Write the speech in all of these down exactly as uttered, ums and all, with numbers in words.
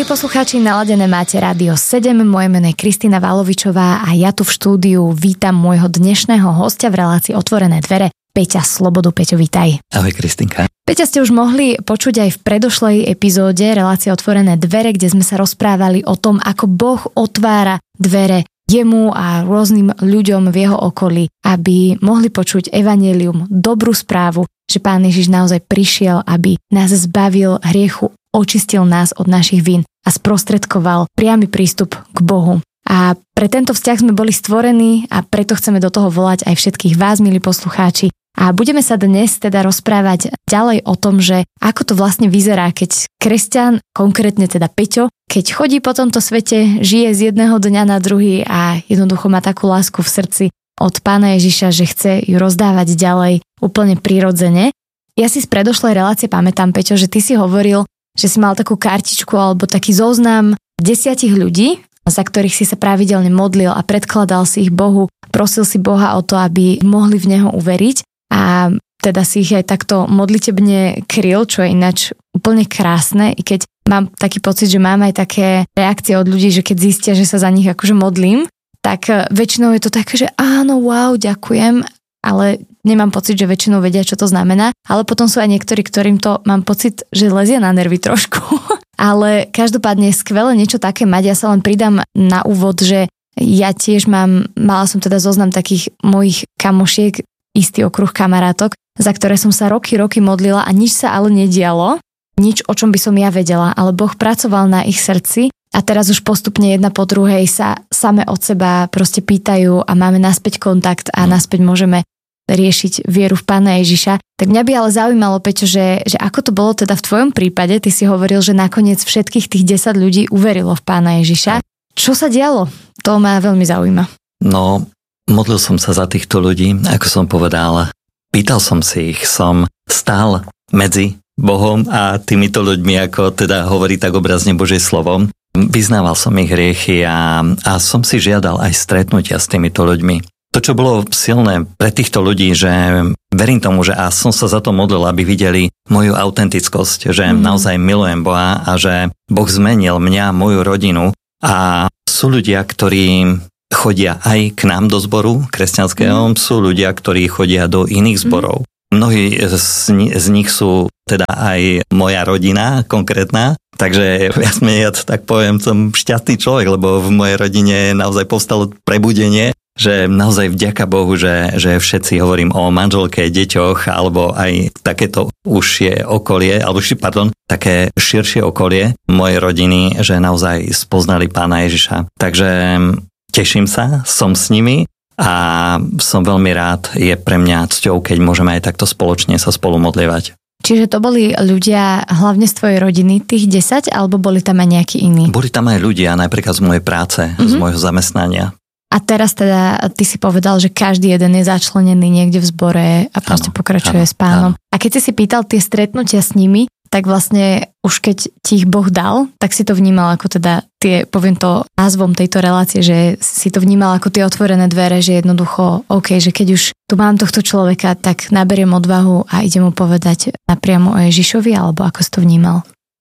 Milí poslucháči, naladené máte Rádio sedem, moje meno je Kristína Valovičová a ja tu v štúdiu vítam môjho dnešného hostia v relácii Otvorené dvere, Peťa Slobodu. Peťo, vítaj. Ahoj, Kristínka. Peťa, ste už mohli počuť aj v predošlej epizóde relácie Otvorené dvere, kde sme sa rozprávali o tom, ako Boh otvára dvere jemu a rôznym ľuďom v jeho okolí, aby mohli počuť evanjelium, dobrú správu, že Pán Ježiš naozaj prišiel, aby nás zbavil hriechu, očistil nás od našich vín a sprostredkoval priamy prístup k Bohu. A pre tento vzťah sme boli stvorení a preto chceme do toho volať aj všetkých vás, milí poslucháči. A budeme sa dnes teda rozprávať ďalej o tom, že ako to vlastne vyzerá, keď kresťan, konkrétne teda Peťo, keď chodí po tomto svete, žije z jedného dňa na druhý a jednoducho má takú lásku v srdci od Pána Ježiša, že chce ju rozdávať ďalej úplne prirodzene. Ja si z predošlej relácie pamätám, Peťo, že ty si hovoril, že si mal takú kartičku alebo taký zoznam desiatich ľudí, za ktorých si sa pravidelne modlil a predkladal si ich Bohu, prosil si Boha o to, aby mohli v Neho uveriť a teda si ich aj takto modlitebne kryl, čo je ináč úplne krásne, i keď mám taký pocit, že mám aj také reakcie od ľudí, že keď zistia, že sa za nich akože modlím, tak väčšinou je to také, že áno, wow, ďakujem, ale nemám pocit, že väčšinou vedia, čo to znamená. Ale potom sú aj niektorí, ktorým to mám pocit, že lezie na nervy trošku. Ale každopádne je skvelé niečo také mať. Ja sa len pridám na úvod, že ja tiež mám, mala som teda zoznam takých mojich kamošiek, istý okruh kamarátok, za ktoré som sa roky, roky modlila a nič sa ale nedialo. Nič, o čom by som ja vedela, ale Boh pracoval na ich srdci a teraz už postupne jedna po druhej sa same od seba proste pýtajú a máme naspäť kontakt a naspäť môžeme riešiť vieru v Pána Ježiša. Tak mňa by ale zaujímalo, Peťo, že, že ako to bolo teda v tvojom prípade, ty si hovoril, že nakoniec všetkých tých desať ľudí uverilo v Pána Ježiša. Čo sa dialo? To ma veľmi zaujíma. No, modlil som sa za týchto ľudí, ako som povedal. Pýtal som si ich, som stál medzi Bohom a týmito ľuďmi, ako teda hovorí tak obrazne Božie slovom. Vyznával som ich hriechy a, a som si žiadal aj stretnutia s týmito ľuďmi. To, čo bolo silné pre týchto ľudí, že verím tomu, že a som sa za to modlil, aby videli moju autentickosť, že mm. naozaj milujem Boha a že Boh zmenil mňa, moju rodinu a sú ľudia, ktorí chodia aj k nám do zboru kresťanského, mm. sú ľudia, ktorí chodia do iných zborov. Mm. Mnohí z, z nich sú teda aj moja rodina konkrétna, takže ja smejať, tak poviem, som šťastný človek, lebo v mojej rodine naozaj povstalo prebudenie, že naozaj vďaka Bohu, že, že všetci hovorím o manželke, deťoch, alebo aj takéto užšie okolie, alebo pardon, také širšie okolie mojej rodiny, že naozaj spoznali Pána Ježiša. Takže teším sa, som s nimi a som veľmi rád, je pre mňa cťou, keď môžeme aj takto spoločne sa spolu modlievať. Čiže to boli ľudia hlavne z tvojej rodiny, tých desať, alebo boli tam aj nejakí iní? Boli tam aj ľudia, napríklad z mojej práce, mm-hmm. z môjho zamestnania. A teraz teda ty si povedal, že každý jeden je začlenený niekde v zbore a proste áno, pokračuje áno, s Pánom. Áno. A keď si si pýtal tie stretnutia s nimi, tak vlastne už keď ti ich Boh dal, tak si to vnímal ako teda tie, poviem to názvom tejto relácie, že si to vnímal ako tie otvorené dvere, že jednoducho, OK, že keď už tu mám tohto človeka, tak naberiem odvahu a idem mu povedať napriamo o Ježišovi, alebo ako si to vnímal?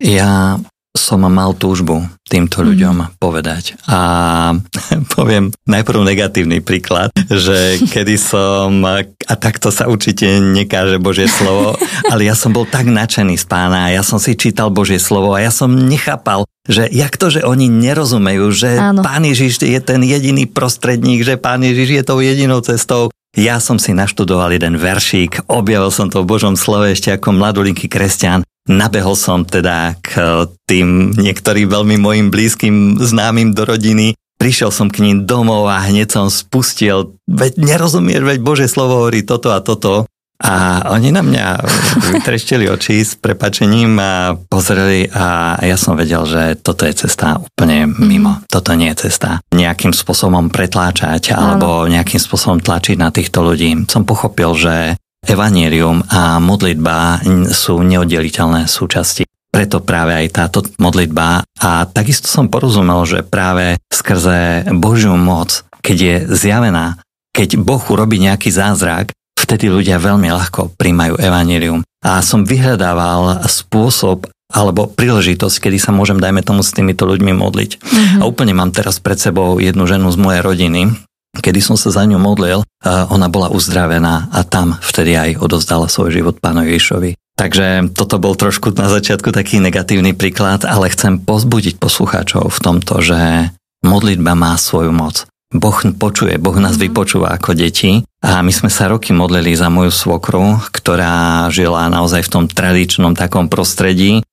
Ja som mal túžbu týmto ľuďom mm. povedať. A poviem najprv negatívny príklad, že kedy som, a takto sa určite nekáže Božie slovo, ale ja som bol tak nadšený z Pána a ja som si čítal Božie slovo a ja som nechápal, že jak to, že oni nerozumejú, že Áno. Pán Ježiš je ten jediný prostredník, že Pán Ježiš je tou jedinou cestou. Ja som si naštudoval jeden veršík, objavil som to v Božom slove ešte ako mladulinký kresťan. Nabehol som teda k tým niektorým veľmi mojim blízkym známym do rodiny. Prišiel som k ním domov a hneď som spustil, veď nerozumieš, veď Božie slovo hovorí toto a toto. A oni na mňa vytreštili oči s prepáčením a pozreli a ja som vedel, že toto je cesta úplne mimo. Mm. Toto nie je cesta. Nejakým spôsobom pretláčať alebo nejakým spôsobom tlačiť na týchto ľudí. Som pochopil, že evanjelium a modlitba sú neoddeliteľné súčasti. Preto práve aj táto modlitba a takisto som porozumel, že práve skrze Božiu moc, keď je zjavená, keď Boh urobí nejaký zázrak, vtedy ľudia veľmi ľahko príjmajú evanjelium. A som vyhľadával spôsob, alebo príležitosť, kedy sa môžem, dajme tomu, s týmito ľuďmi modliť. Mm-hmm. A úplne mám teraz pred sebou jednu ženu z mojej rodiny, kedy som sa za ňu modlil, ona bola uzdravená a tam vtedy aj odovzdala svoj život Pánovi Ježišovi. Takže toto bol trošku na začiatku taký negatívny príklad, ale chcem povzbudiť poslucháčov v tomto, že modlitba má svoju moc. Boh počuje, Boh nás vypočúva ako deti a my sme sa roky modlili za moju svokru, ktorá žila naozaj v tom tradičnom takom prostredí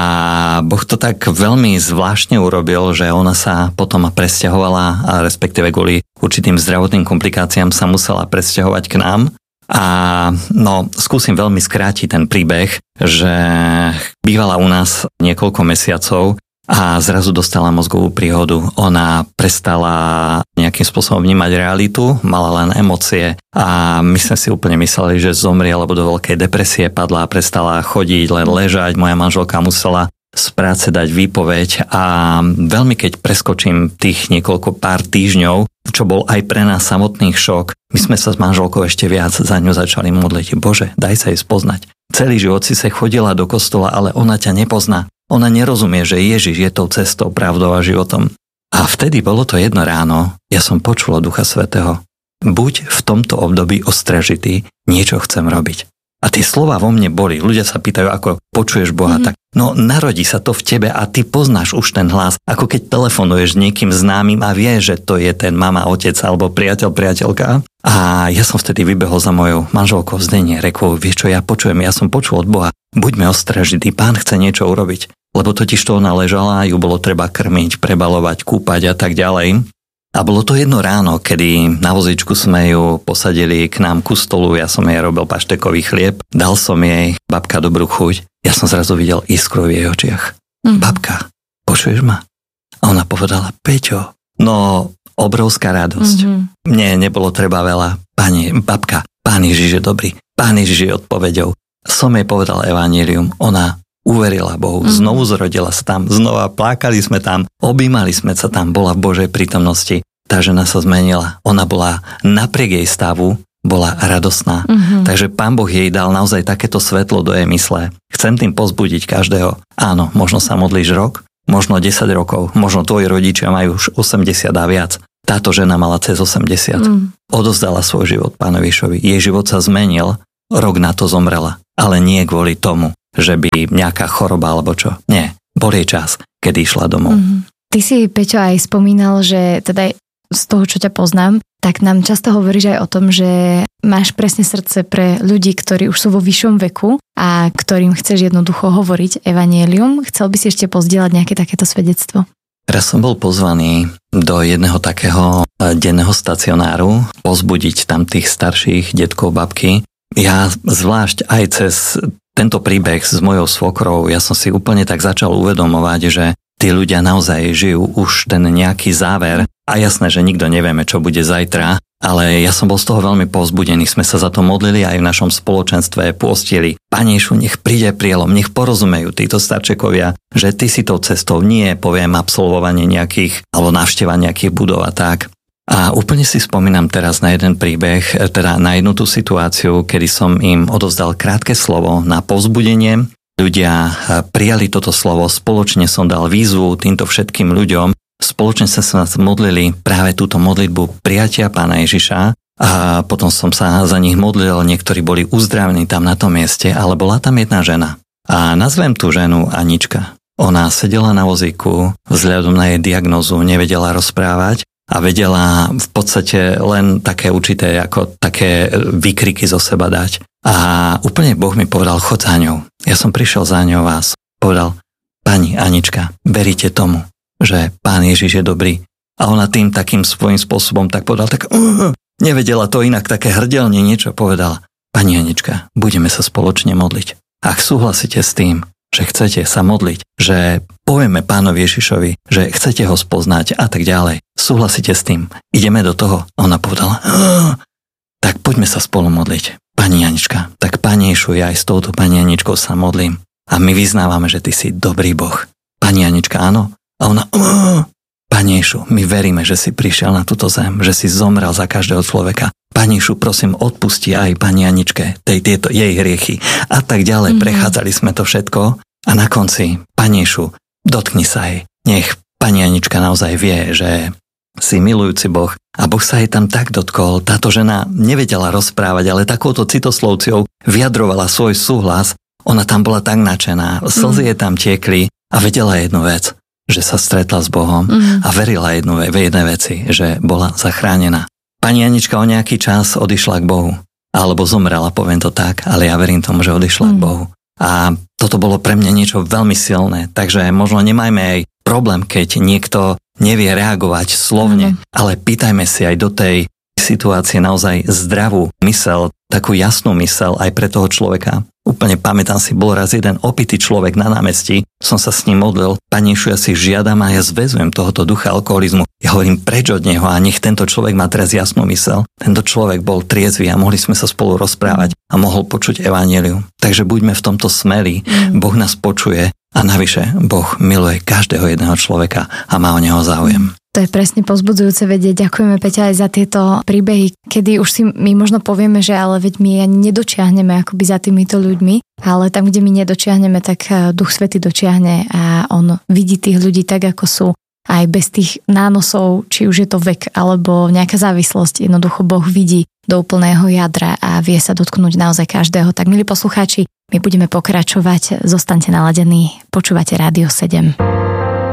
a Boh to tak veľmi zvláštne urobil, že ona sa potom presťahovala a respektíve kvôli určitým zdravotným komplikáciám sa musela presťahovať k nám. A no, skúsim veľmi skrátiť ten príbeh, že bývala u nás niekoľko mesiacov a zrazu dostala mozgovú príhodu. Ona prestala nejakým spôsobom vnímať realitu, mala len emócie a my sme si úplne mysleli, že zomrie alebo do veľkej depresie padla a prestala chodiť, len ležať. Moja manželka musela z práce dať výpoveď a veľmi keď preskočím tých niekoľko pár týždňov, čo bol aj pre nás samotných šok, my sme sa s manželkou ešte viac za ňu začali modliť. Bože, daj sa jej spoznať. Celý život si sa chodila do kostola, ale ona ťa nepozná. Ona nerozumie, že Ježiš je tou cestou, pravdou a životom. A vtedy bolo to jedno ráno, ja som počul od Ducha Svätého. Buď v tomto období ostražitý, niečo chcem robiť. A tie slova vo mne boli. Ľudia sa pýtajú, ako počuješ Boha, mm. tak no narodí sa to v tebe a ty poznáš už ten hlas, ako keď telefonuješ s niekým známym a vieš, že to je ten mama, otec alebo priateľ, priateľka. A ja som vtedy vybehol za mojou manželkou v Zdene, rekol, vieš čo, ja počujem, ja som počul od Boha, buďme ostražití, Pán chce niečo urobiť. Lebo totiž to ona ležala, ju bolo treba krmiť, prebalovať, kúpať a tak ďalej. A bolo to jedno ráno, kedy na vozíčku sme ju posadili k nám ku stolu, ja som jej robil paštekový chlieb, dal som jej, babka, dobrú chuť. Ja som zrazu videl iskru v jej očiach. Mm. Babka, počuješ ma? A ona povedala, Peťo, no obrovská radosť. Mm-hmm. Mne nebolo treba veľa. Pani, babka, Pán Ježiš je dobrý, Pán Ježiš je odpoveďou. Som jej povedal evanjelium, ona uverila Bohu, mm. znovu zrodila sa tam, znova plakali sme tam, objímali sme sa tam, bola v Božej prítomnosti. Tá žena sa zmenila. Ona bola napriek jej stavu, bola radosná. Mm-hmm. Takže Pán Boh jej dal naozaj takéto svetlo do jej mysle. Chcem tým pozbudiť každého. Áno, možno sa modlíš rok, možno desať rokov, možno tvoji rodičia majú už osemdesiat a viac. Táto žena mala cez osemdesiat. Mm. Odovzdala svoj život Pánovi Ježišovi. Jej život sa zmenil, rok na to zomrela. Ale nie kvôli tomu, že by nejaká choroba alebo čo. Nie, bol jej čas, kedy išla domov. Mm-hmm. Ty si, Peťo, aj spomínal, že teda z toho, čo ťa poznám, tak nám často hovoríš aj o tom, že máš presne srdce pre ľudí, ktorí už sú vo vyššom veku a ktorým chceš jednoducho hovoriť evanjelium. Chcel by si ešte pozdieľať nejaké takéto svedectvo? Raz som bol pozvaný do jedného takého denného stacionáru pozbudiť tam tých starších detkov, babky. Ja zvlášť aj cez tento príbeh s mojou svokrou, ja som si úplne tak začal uvedomovať, že tí ľudia naozaj žijú už ten nejaký záver a jasné, že nikto nevieme, čo bude zajtra, ale ja som bol z toho veľmi povzbudený, sme sa za to modlili aj v našom spoločenstve, pôstili. Pane Ježišu, nech príde prielom, nech porozumejú títo starčekovia, že ty si tou cestou, nie poviem absolvovanie nejakých alebo návšteva nejakých budov a tak. A úplne si spomínam teraz na jeden príbeh, teda na jednu tú situáciu, kedy som im odovzdal krátke slovo na povzbudenie. Ľudia prijali toto slovo, spoločne som dal výzvu týmto všetkým ľuďom. Spoločne sa sa modlili práve túto modlitbu prijatia Pána Ježiša a potom som sa za nich modlil, niektorí boli uzdravení tam na tom mieste, ale bola tam jedna žena. A nazvem tú ženu Anička. Ona sedela na vozíku, vzhľadom na jej diagnózu nevedela rozprávať, a vedela v podstate len také určité, ako také výkriky zo seba dať. A úplne Boh mi povedal, chod za ňou. Ja som prišiel za ňou vás. Povedal, pani Anička, veríte tomu, že Pán Ježiš je dobrý? A ona tým takým svojím spôsobom tak povedal, tak uh, nevedela to inak, také hrdelne niečo povedala. Pani Anička, budeme sa spoločne modliť. Ak súhlasíte s tým, že chcete sa modliť, že povieme Pánovi Ježišovi, že chcete ho spoznať a tak ďalej. Súhlasíte s tým? Ideme do toho? Ona povedala, tak poďme sa spolu modliť. Pani Anička, tak Pane Ježišu, ja aj s touto Pani Aničkou sa modlím a my vyznávame, že ty si dobrý Boh. Pani Anička, áno? A ona, Pane Ježišu, my veríme, že si prišiel na túto zem, že si zomrel za každého človeka. Pane Ježišu, prosím, odpusti aj Pani Aničke tej, tieto jej hriechy a tak ďalej. Mm-hmm. Prechádzali sme to všetko A na konci, Pani Ježišu, dotkni sa jej. Nech Pani Anička naozaj vie, že si milujúci Boh. A Boh sa jej tam tak dotkol. Táto žena nevedela rozprávať, ale takouto citoslovciou vyjadrovala svoj súhlas. Ona tam bola tak nadšená. Slzy jej tam tiekli a vedela jednu vec, že sa stretla s Bohom mm. a verila jednu, v jednej veci, že bola zachránená. Pani Anička o nejaký čas odišla k Bohu. Alebo zomrela, poviem to tak, ale ja verím tomu, že odišla mm. k Bohu. A toto bolo pre mňa niečo veľmi silné, takže možno nemajme aj problém, keď niekto nevie reagovať slovne, mm. ale pýtajme si aj do tej situácie naozaj zdravú mysel, takú jasnú mysel aj pre toho človeka. Úplne pamätám si, bol raz jeden opitý človek na námestí, som sa s ním modlil, Pani Ježišu, ja si žiadam a ja zväzujem tohoto ducha alkoholizmu. Ja hovorím preč od neho a nech tento človek má teraz jasnú mysel. Tento človek bol triezvy a mohli sme sa spolu rozprávať a mohol počuť evanjelium. Takže buďme v tomto smelí, mm. Boh nás počuje a navyše Boh miluje každého jedného človeka a má o neho záujem. To je presne povzbudzujúce vedieť. Ďakujeme, Peťa, aj za tieto príbehy, kedy už si my možno povieme, že ale veď my ani nedočiahneme akoby za týmito ľuďmi, ale tam, kde my nedočiahneme, tak Duch Svätý dočiahne a on vidí tých ľudí tak, ako sú, aj bez tých nánosov, či už je to vek alebo nejaká závislosť. Jednoducho Boh vidí do úplného jadra a vie sa dotknúť naozaj každého. Tak, milí poslucháči, my budeme pokračovať. Zostaňte naladení. Počúvate Rádio sedem.